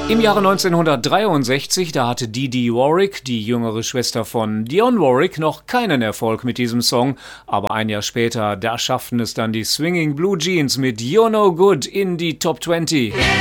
Im Jahre 1963, da hatte Dee Dee Warwick, die jüngere Schwester von Dionne Warwick, noch keinen Erfolg mit diesem Song. Aber ein Jahr später, da schafften es dann die Swinging Blue Jeans mit You're No Good in die Top 20.